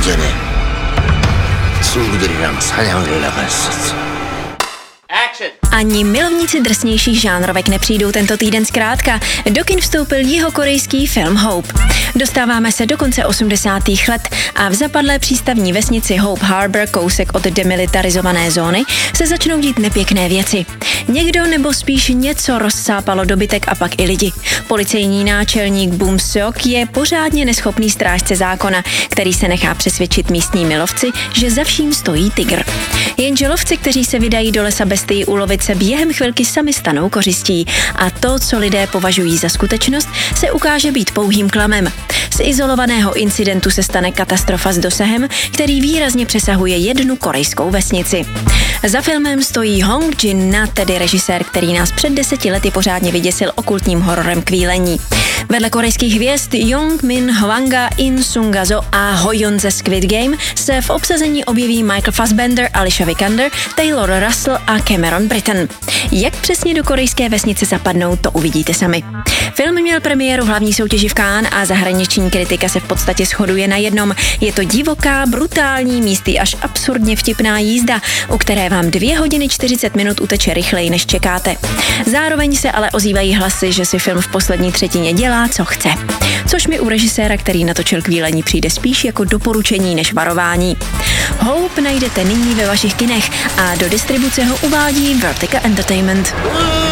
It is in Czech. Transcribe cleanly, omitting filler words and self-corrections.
전에 친구들이랑 사냥을 나갔었어. Ani milovníci drsnějších žánrovek nepřijdou tento týden zkrátka. Do kin vstoupil jihokorejský film Hope. Dostáváme se do konce 80. let a v zapadlé přístavní vesnici Hope Harbor, kousek od demilitarizované zóny, se začnou dít nepěkné věci. Někdo nebo spíš něco rozsápalo dobytek a pak i lidi. Policejní náčelník Bum Seok je pořádně neschopný strážce zákona, který se nechá přesvědčit místními lovci, že za vším stojí tygr. Jenže lovci, kteří se vydají do lesa bestii ulovit, se během chvilky sami stanou kořistí a to, co lidé považují za skutečnost, se ukáže být pouhým klamem. Z izolovaného incidentu se stane katastrofa s dosahem, který výrazně přesahuje jednu korejskou vesnici. Za filmem stojí Hong Jin-na, tedy režisér, který nás před 10 lety pořádně vyděsil okultním hororem Kvílení. Vedle korejských hvězd Jong Min Hwanga, In Sung-ga-zo a Hoyon ze Squid Game se v obsazení objeví Michael Fassbender, Alicia Vikander, Taylor Russell a Cameron Britton. Jak přesně do korejské vesnice zapadnou, to uvidíte sami. Film měl premiéru v hlavní soutěži v Cannes a zahraniční kritika se v podstatě shoduje na jednom. Je to divoká, brutální, místy až absurdně vtipná jízda, u které vám 2 hodiny 40 minut uteče rychleji, než čekáte. Zároveň se ale ozývají hlasy, že si film v poslední třetině dělá, co chce. Což mi u režiséra, který natočil Kvílení, přijde spíš jako doporučení než varování. Hope najdete nyní ve vašich kinech a do distribuce ho uvádí Vertigo Entertainment.